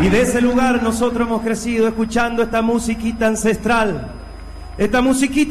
Y de ese lugar nosotros hemos crecido escuchando esta musiquita ancestral. Esta musiquita